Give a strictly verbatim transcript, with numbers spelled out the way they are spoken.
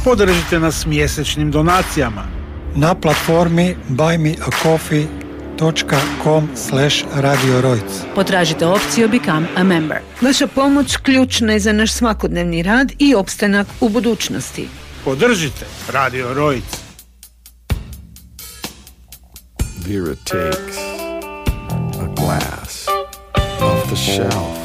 Podržite nas mjesečnim donacijama na platformi buy me a coffee dot com slash radio rojc. Potražite opciju Become a Member. Vaša pomoć ključna je za naš svakodnevni rad i opstanak u budućnosti. Podržite Radio Rojc. Vera takes a glass off the shelf